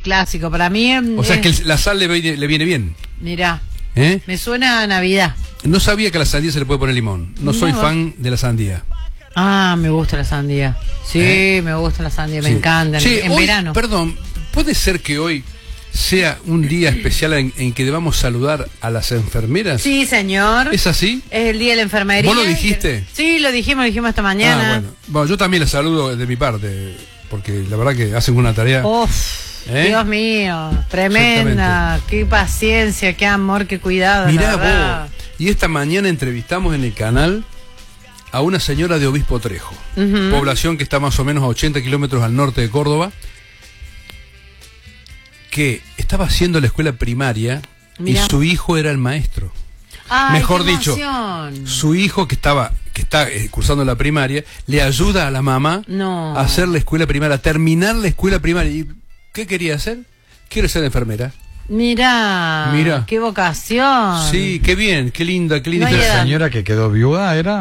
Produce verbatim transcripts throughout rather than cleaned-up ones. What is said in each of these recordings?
clásico. Para mí... O sea, es que el, la sal le viene, le viene bien. Mirá, ¿Eh? me suena a Navidad. No sabía que a la sandía se le puede poner limón. No, no soy fan de la sandía. Ah, me gusta la sandía. Sí, ¿Eh? me gusta la sandía, me sí. encanta. Sí, en hoy, verano. Perdón, ¿puede ser que hoy sea un día especial en, en que debamos saludar a las enfermeras? Sí, señor. ¿Es así? Es el día de la enfermería. ¿Vos lo dijiste? Sí, lo dijimos, lo dijimos esta mañana. Ah, bueno. Bueno, yo también les saludo de mi parte, porque la verdad que hacen una tarea... Uf, ¿Eh? Dios mío, tremenda, qué paciencia, qué amor, qué cuidado. Mirá vos, y esta mañana entrevistamos en el canal a una señora de Obispo Trejo, uh-huh. población que está más o menos a ochenta kilómetros al norte de Córdoba, que estaba haciendo la escuela primaria. Mirá. Y su hijo era el maestro. Ay, mejor dicho, su hijo que estaba que está eh, cursando la primaria le ayuda a la mamá no. a hacer la escuela primaria, a terminar la escuela primaria. ¿Y qué quería hacer? Quiere ser enfermera. Mira, Mira, qué vocación. Sí, qué bien, qué linda, qué linda. ¿Y la señora que quedó viuda era?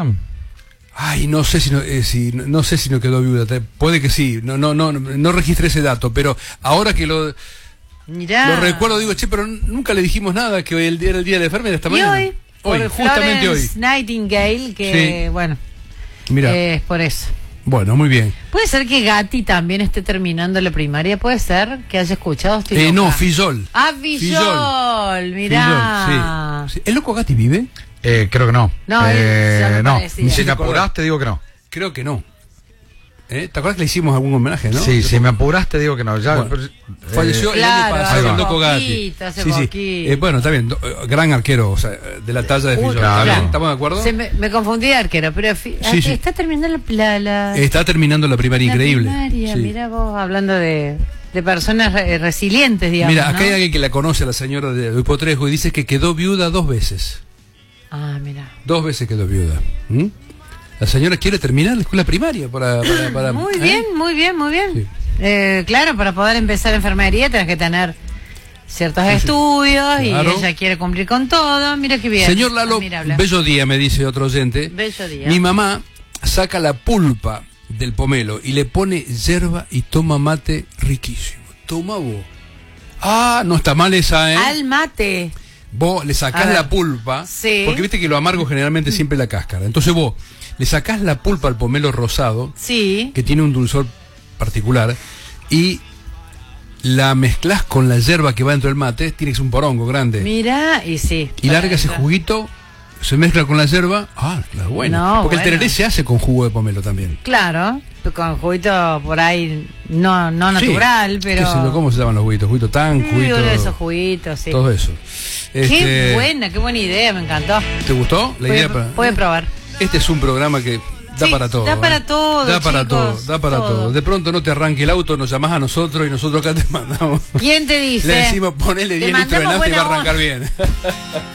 Ay, no sé si no, eh, si, no sé si no quedó viuda. Puede que sí. No, no, no, no registré ese dato, pero ahora que lo Mirá. lo recuerdo, digo, che, pero nunca le dijimos nada que hoy era el día de la enfermera esta mañana. Y hoy, hoy por justamente Florence hoy. Nightingale, que sí. bueno, Mirá. Eh, es por eso. Bueno, muy bien. ¿Puede ser que Gatti también esté terminando la primaria? ¿Puede ser que haya escuchado? Estoy eh, loca. no, Fillol. Ah, Fillol, mirá. Fillol, sí, sí. ¿El loco Gatti vive? Eh, creo que no. No, eh, no. Parecía. Si me apuraste, digo que no. Creo que no. ¿Eh? ¿Te acuerdas que le hicimos algún homenaje, no? Sí, si me apuraste, digo que no. Ya, bueno, eh, falleció el claro, año pasado el loco poquito, Gatti. hace sí, sí. Eh, bueno, está bien. Gran arquero, o sea, de la talla de Fillol. Claro. ¿Está bien? ¿Estamos de acuerdo? Se me, me confundí de arquero, pero fi, sí, sí. está terminando la, la, la... Está terminando la primaria, la increíble. Primaria, sí. Mira vos, hablando de, de personas re, resilientes, digamos. Mira, acá ¿no? hay alguien que la conoce, a la señora de Obispo Trejo, y dice que quedó viuda dos veces. Ah, mira. Dos veces quedó viuda. ¿Mm? La señora quiere terminar la escuela primaria para... para, para muy ¿eh? bien, muy bien, muy bien. Sí. Eh, claro, para poder empezar enfermería tenés que tener ciertos sí, estudios sí. Claro. Y ella quiere cumplir con todo. Mira qué bien. Señor Lalo, Admirable. bello día, me dice otro oyente. Bello día. Mi mamá saca la pulpa del pomelo y le pone yerba y toma mate riquísimo. Toma vos. Ah, no está mal esa, ¿eh? Al mate. Vos le sacás la pulpa, sí. porque viste que lo amargo generalmente siempre la cáscara. Entonces vos le sacás la pulpa al pomelo rosado, sí. que tiene un dulzor particular, y la mezclás con la yerba que va dentro del mate, tiene que ser un porongo grande. Mira, y sí. Y larga ese juguito, se mezcla con la yerba, ah, claro, bueno. No, porque bueno. el tereré se hace con jugo de pomelo también. Claro, con juguito por ahí, no, no natural, sí. pero... ¿Qué sé yo, ¿cómo se llaman los juguitos? Juguito tan, sí, juguito... esos juguitos, sí. Todo eso. Qué este... buena, qué buena idea, me encantó. ¿Te gustó la puede, idea? Para... Puede probar. Este es un programa que da sí, para todo. Da para ¿eh? todo, Da para chicos, todo, da para todo. todo. De pronto no te arranque el auto, nos llamás a nosotros y nosotros acá te mandamos. ¿Quién te dice? Le decimos ponele diez litros de nafta y va a arrancar bien.